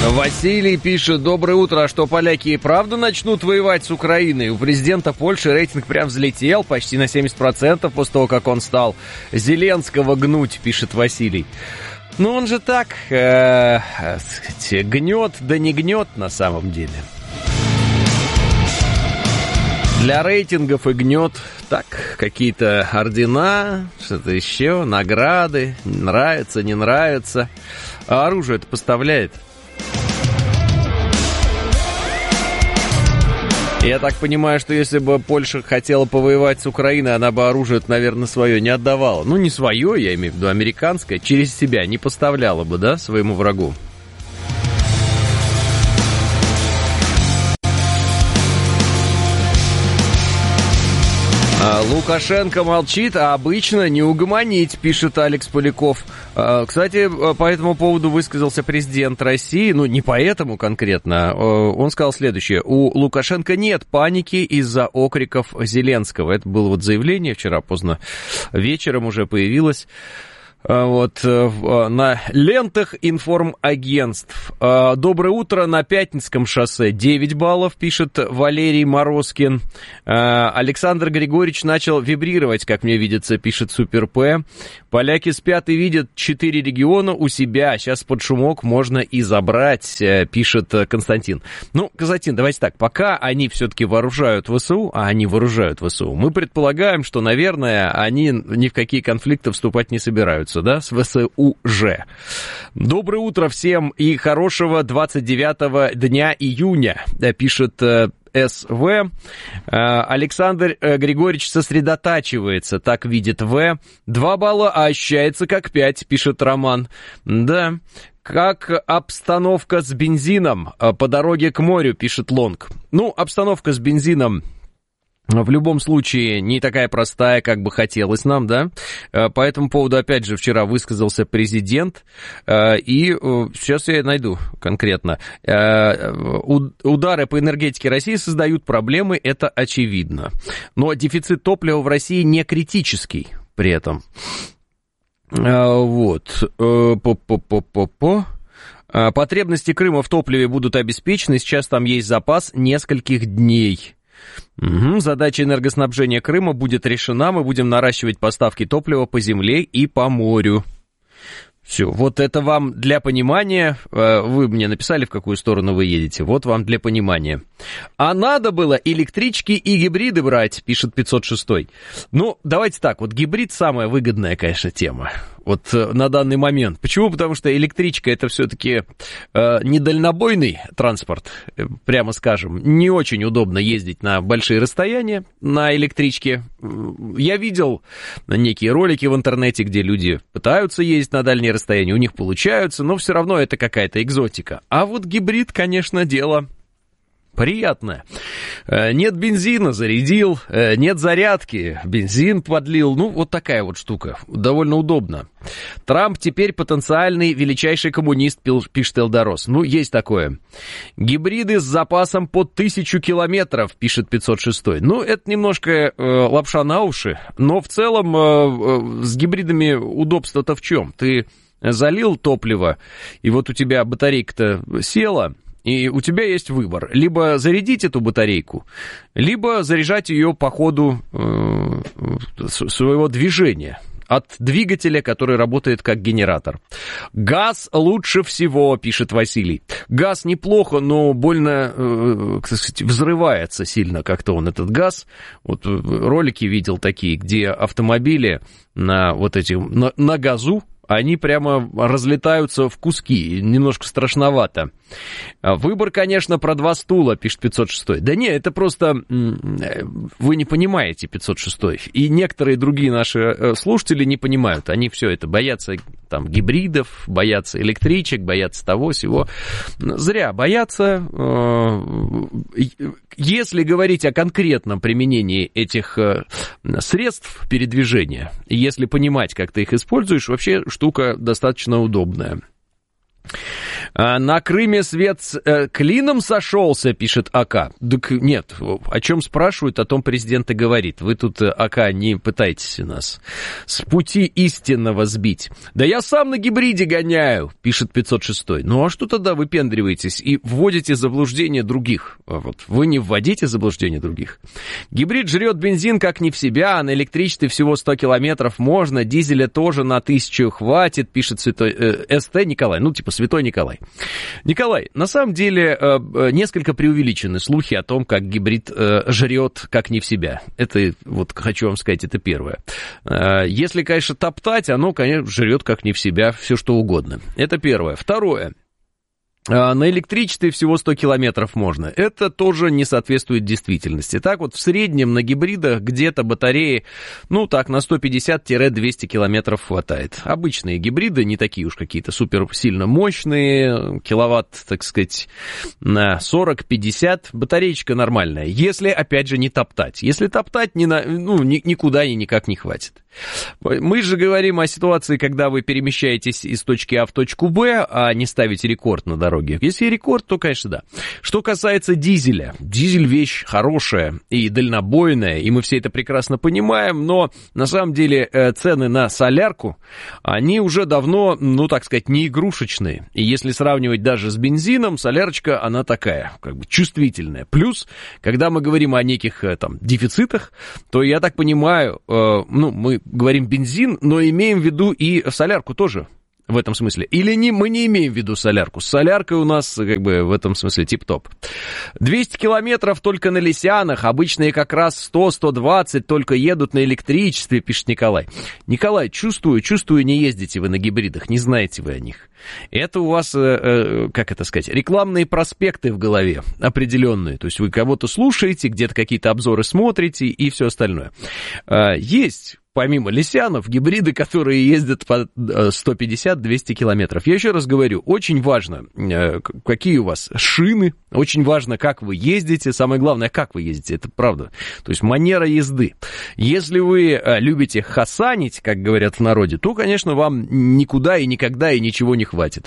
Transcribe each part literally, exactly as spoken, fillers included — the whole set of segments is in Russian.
Василий пишет: доброе утро, а что, поляки и правда начнут воевать с Украиной? У президента Польши рейтинг прям взлетел почти на семьдесят процентов после того, как он стал Зеленского гнуть, пишет Василий. Ну он же так, э, э, сказать, гнет, да не гнет на самом деле. Для рейтингов и гнет так, какие-то ордена, что-то еще, награды, нравится, не нравится. А оружие это поставляет. Я так понимаю, что если бы Польша хотела повоевать с Украиной, она бы оружие, наверное, свое не отдавала. Ну, не свое, я имею в виду американское, через себя не поставляла бы, да, своему врагу. Лукашенко молчит, а обычно не угомонить, пишет Алекс Поляков. Кстати, по этому поводу высказался президент России, ну, не по этому конкретно. Он сказал следующее: у Лукашенко нет паники из-за окриков Зеленского. Это было вот заявление вчера поздно вечером уже появилось. Вот, на лентах информагентств. Доброе утро на Пятницком шоссе. девять баллов, пишет Валерий Морозкин. Александр Григорьевич начал вибрировать, как мне видится, пишет Супер П. Поляки спят и видят четыре региона у себя. Сейчас под шумок можно и забрать, пишет Константин. Ну, Константин, давайте так. Пока они все-таки вооружают ВСУ, а они вооружают ВСУ, мы предполагаем, что, наверное, они ни в какие конфликты вступать не собираются. Да, с ВСУ же. Доброе утро всем и хорошего двадцать девятого дня июня, пишет СВ. Александр Григорьевич сосредотачивается, так видит В. Два балла, а ощущается как пять, пишет Роман. Да. Как обстановка с бензином по дороге к морю, пишет Лонг. Ну, обстановка с бензином в любом случае не такая простая, как бы хотелось нам, да. По этому поводу, опять же, вчера высказался президент, и сейчас я найду конкретно. Удары по энергетике России создают проблемы, это очевидно. Но дефицит топлива в России не критический при этом. Вот. По-по-по-по-по. Потребности Крыма в топливе будут обеспечены, сейчас там есть запас нескольких дней. Угу. Задача энергоснабжения Крыма будет решена. Мы будем наращивать поставки топлива по земле и по морю. Все, вот это вам для понимания. Вы мне написали, в какую сторону вы едете. Вот вам для понимания. А надо было электрички и гибриды брать, пишет пятьсот шесть. Ну, давайте так, вот гибрид самая выгодная, конечно, тема. Вот на данный момент. Почему? Потому что электричка это все-таки э, не дальнобойный транспорт, прямо скажем. Не очень удобно ездить на большие расстояния на электричке. Я видел некие ролики в интернете, где люди пытаются ездить на дальние расстояния, у них получаются, но все равно это какая-то экзотика. А вот гибрид, конечно, дело приятное. Нет бензина, зарядил, нет зарядки, бензин подлил. Ну, вот такая вот штука. Довольно удобно. Трамп теперь потенциальный величайший коммунист, пишет Элдорос. Ну, есть такое. Гибриды с запасом под тысячу километров, пишет пятьсот шесть. Ну, это немножко э, лапша на уши, но в целом э, э, с гибридами удобство-то в чем? Ты залил топливо, и вот у тебя батарейка-то села, и у тебя есть выбор. Либо зарядить эту батарейку, либо заряжать ее по ходу э, своего движения от двигателя, который работает как генератор. Газ лучше всего, пишет Василий. Газ неплохо, но больно, э, кстати, взрывается сильно как-то он, этот газ. Вот ролики видел такие, где автомобили на вот эти, на, на газу, они прямо разлетаются в куски, немножко страшновато. Выбор, конечно, про два стула, пишет пятьсот шесть. Да не, это просто вы не понимаете, пятьсот шесть. И некоторые другие наши слушатели не понимают. Они все это боятся там гибридов, боятся электричек, боятся того-сего. Зря боятся. Если говорить о конкретном применении этих средств передвижения, если понимать, как ты их используешь, вообще штука достаточно удобная. На Крыме свет с э, клином сошелся, пишет АК. Так нет, о чем спрашивают, о том президент и говорит. Вы тут, АК, не пытайтесь нас с пути истинного сбить. Да я сам на гибриде гоняю, пишет пятьсот шесть. Ну а что тогда выпендриваетесь и вводите в заблуждение других? Вот вы не вводите в заблуждение других. Гибрид жрет бензин как не в себя, а на электричестве всего сто километров можно, дизеля тоже на тысячу хватит, пишет святой, э, СТ Николай, ну типа святой Николай. Николай, на самом деле э, несколько преувеличены слухи о том, как гибрид э, жрет как не в себя. Это, вот хочу вам сказать, это первое. Э, если, конечно, топтать, оно, конечно, жрет как не в себя все что угодно. Это первое. Второе. На электричестве всего сто километров можно. Это тоже не соответствует действительности. Так вот, в среднем на гибридах где-то батареи, ну так, на сто пятьдесят - двести километров хватает. Обычные гибриды, не такие уж какие-то супер сильно мощные, киловатт, так сказать, на сорок - пятьдесят, батареечка нормальная. Если, опять же, не топтать. Если топтать, ни на, ну, ни, никуда и никак не хватит. Мы же говорим о ситуации, когда вы перемещаетесь из точки А в точку Б, а не ставите рекорд на дороге. Если рекорд, то, конечно, да. Что касается дизеля. Дизель вещь хорошая и дальнобойная, и мы все это прекрасно понимаем, но на самом деле цены на солярку, они уже давно, ну, так сказать, не игрушечные. И если сравнивать даже с бензином, солярочка, она такая, как бы чувствительная. Плюс, когда мы говорим о неких там дефицитах, то, я так понимаю, э, ну, мы говорим бензин, но имеем в виду и солярку тоже в этом смысле. Или не, мы не имеем в виду солярку. С соляркой у нас как бы в этом смысле тип-топ. двести километров только на Лисянах, обычные как раз сто - сто двадцать только едут на электричестве, пишет Николай. Николай, чувствую, чувствую, не ездите вы на гибридах, не знаете вы о них. Это у вас, э, э, как это сказать, рекламные проспекты в голове определенные. То есть вы кого-то слушаете, где-то какие-то обзоры смотрите и все остальное. Э, есть... Помимо Лисянов, гибриды, которые ездят по сто пятьдесят - двести километров. Я еще раз говорю, очень важно, какие у вас шины, очень важно, как вы ездите, самое главное, как вы ездите, это правда. То есть манера езды. Если вы любите хасанить, как говорят в народе, то, конечно, вам никуда и никогда и ничего не хватит.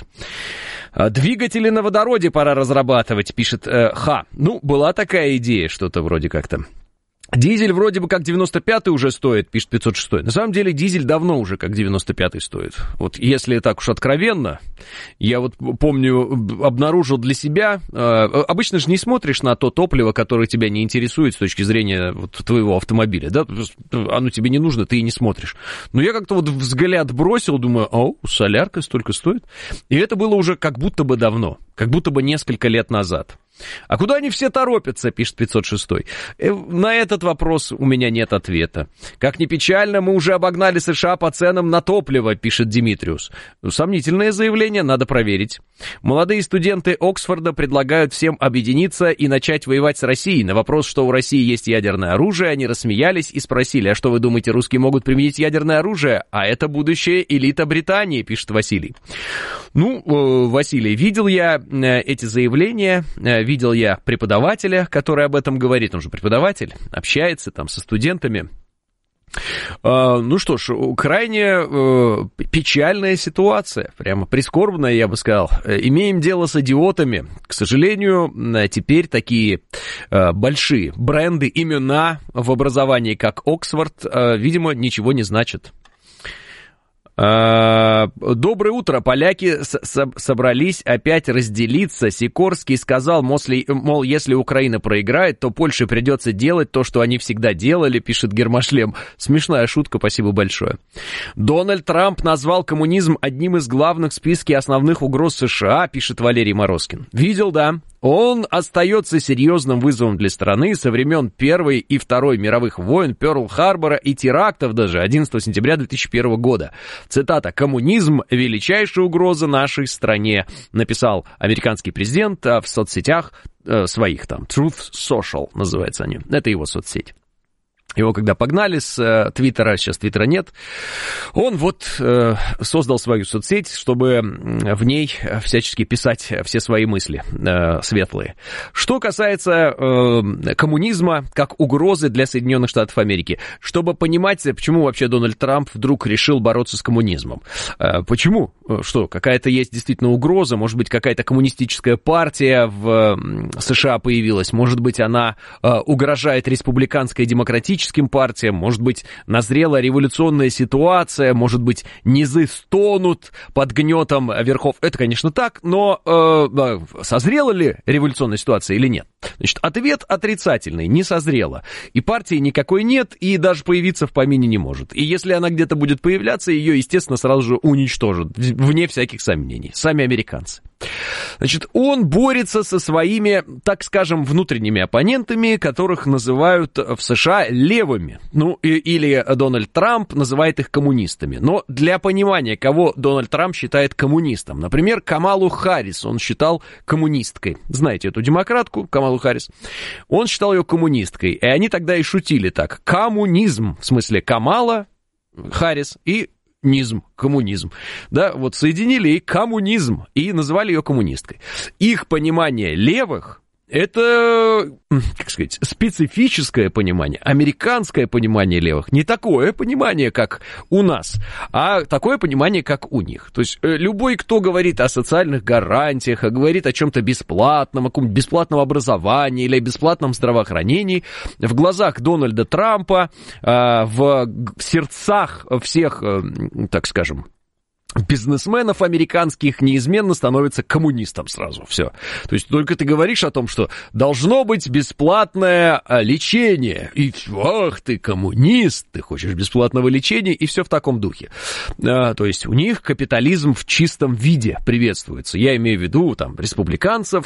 Двигатели на водороде пора разрабатывать, пишет э, Ха. Ну, была такая идея, что-то вроде как-то. Дизель вроде бы как девяносто пятый уже стоит, пишет пятьсот шесть. На самом деле дизель давно уже как девяносто пятый стоит. Вот если так уж откровенно, я вот помню, обнаружил для себя, э, обычно же не смотришь на то топливо, которое тебя не интересует с точки зрения вот, твоего автомобиля, да, оно тебе не нужно, ты и не смотришь. Но я как-то вот взгляд бросил, думаю, о, солярка столько стоит. И это было уже как будто бы давно, как будто бы несколько лет назад. А куда они все торопятся, пишет пятьсот шесть. На этот вопрос у меня нет ответа. Как ни печально, мы уже обогнали США по ценам на топливо, пишет Димитриус. Сомнительное заявление, надо проверить. Молодые студенты Оксфорда предлагают всем объединиться и начать воевать с Россией. На вопрос, что у России есть ядерное оружие, они рассмеялись и спросили, а что вы думаете, русские могут применить ядерное оружие? А это будущая элита Британии, пишет Василий. Ну, Василий, видел я эти заявления, видел я преподавателя, который об этом говорит, он же преподаватель, общается там со студентами. Ну что ж, крайне печальная ситуация, прямо прискорбная, я бы сказал. Имеем дело с идиотами. К сожалению, теперь такие большие бренды, имена в образовании, как Оксфорд, видимо, ничего не значат. Доброе утро. Поляки с- собрались опять разделиться. Сикорский сказал, мол, если Украина проиграет, то Польше придется делать то, что они всегда делали, пишет Гермошлем. Смешная шутка, спасибо большое. Дональд Трамп назвал коммунизм одним из главных в списке основных угроз США, пишет Валерий Морозкин. Видел, да. Он остается серьезным вызовом для страны со времен Первой и Второй мировых войн, Пёрл-Харбора и терактов даже одиннадцатого сентября две тысячи первого года. Цитата: «Коммунизм – величайшая угроза нашей стране», написал американский президент в соцсетях своих, там, Truth Social называются они. Это его соцсеть. Его когда погнали с э, Твиттера, сейчас Твиттера нет, он вот э, создал свою соцсеть, чтобы в ней всячески писать все свои мысли э, светлые. Что касается э, коммунизма как угрозы для Соединенных Штатов Америки, чтобы понимать, почему вообще Дональд Трамп вдруг решил бороться с коммунизмом. Э, почему? Что, какая-то есть действительно угроза, может быть, какая-то коммунистическая партия в США появилась, может быть, она э, угрожает республиканской демократической партиям, может быть, назрела революционная ситуация, может быть, низы стонут под гнетом верхов. Это, конечно, так, но э, созрела ли революционная ситуация или нет? Значит, ответ отрицательный, не созрела. И партии никакой нет, и даже появиться в помине не может. И если она где-то будет появляться, ее, естественно, сразу же уничтожат, вне всяких сомнений, сами американцы. Значит, он борется со своими, так скажем, внутренними оппонентами, которых называют в США левыми. Ну, и, или Дональд Трамп называет их коммунистами. Но для понимания, кого Дональд Трамп считает коммунистом. Например, Камалу Харрис он считал коммунисткой. Знаете эту демократку, Камалу Харрис? Он считал ее коммунисткой. И они тогда и шутили так. Коммунизм, в смысле Камала Харрис и низм, коммунизм, да, вот соединили и коммунизм, и называли ее коммунисткой. Их понимание левых — это, как сказать, специфическое понимание, американское понимание левых, не такое понимание, как у нас, а такое понимание, как у них. То есть любой, кто говорит о социальных гарантиях, говорит о чем-то бесплатном, о каком-то бесплатном образовании или о бесплатном здравоохранении, в глазах Дональда Трампа, в сердцах всех, так скажем, бизнесменов американских неизменно становится коммунистом сразу, все. То есть только ты говоришь о том, что должно быть бесплатное лечение, и ах, ты коммунист, ты хочешь бесплатного лечения, и все в таком духе. А, то есть у них капитализм в чистом виде приветствуется. Я имею в виду там республиканцев,